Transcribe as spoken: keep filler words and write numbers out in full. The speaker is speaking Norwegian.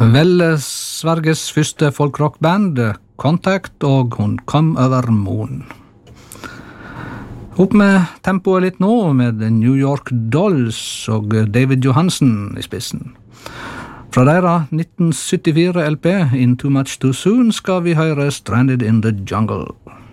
Vel, Sveriges første folkrockband, Contact, og Hun kom over moon. Opp med tempoet litt nå, med New York Dolls og David Johansen i spissen. Fra deres nitten syttifire L P, In Too Much Too Soon, skal vi høre Stranded in the Jungle.